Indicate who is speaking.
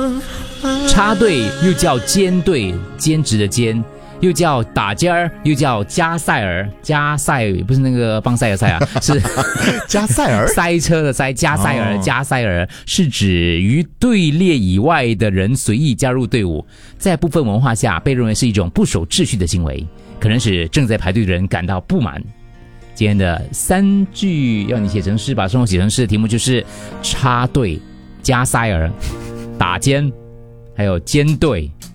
Speaker 1: 插队又叫兼队，兼职的兼，又叫打尖儿，又叫加塞尔。加塞不是那个邦塞尔塞啊，是
Speaker 2: 加塞尔
Speaker 1: 塞车的塞，加塞尔。加塞尔是指于队列以外的人随意加入队伍，在部分文化下被认为是一种不守秩序的行为，可能使正在排队的人感到不满。今天的3句要你写成诗，把生活写成诗的题目就是插队、加塞尔、打尖，还有兼队。